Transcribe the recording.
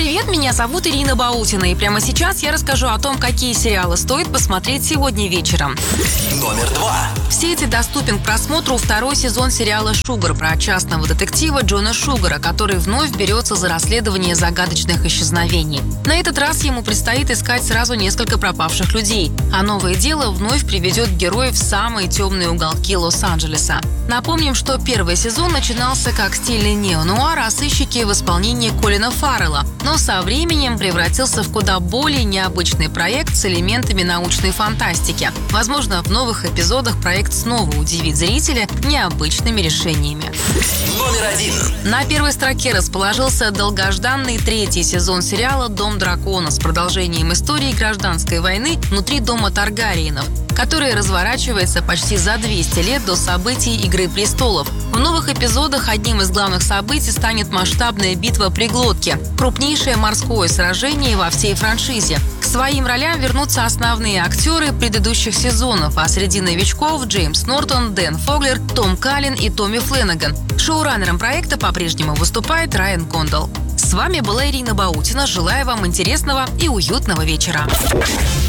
привет, меня зовут Ирина Баутина, и прямо сейчас я расскажу о том, какие сериалы стоит посмотреть сегодня вечером. Номер 2. В сети доступен к просмотру второй сезон сериала «Шугар» про частного детектива Джона Шугара, который вновь берется за расследование загадочных исчезновений. На этот раз ему предстоит искать сразу несколько пропавших людей, а новое дело вновь приведет героев в самые темные уголки Лос-Анджелеса. Напомним, что первый сезон начинался как стильный неонуар о сыщике в исполнении Колина Фаррелла, но со временем превратился в куда более необычный проект с элементами научной фантастики. Возможно, в новых эпизодах проект снова удивит зрителя необычными решениями. Номер 1. На первой строке расположился долгожданный третий сезон сериала «Дом дракона» с продолжением истории гражданской войны внутри дома Таргариенов, который разворачивается почти за 200 лет до событий «Игры престолов». В новых эпизодах одним из главных событий станет масштабная битва при Глотке – крупнейшее морское сражение во всей франшизе. К своим ролям вернутся основные актеры предыдущих сезонов, а среди новичков – Джеймс Нортон, Дэн Фоглер, Том Каллен и Томми Фленнеган. Шоураннером проекта по-прежнему выступает Райан Кондал. С вами была Ирина Баутина. Желаю вам интересного и уютного вечера.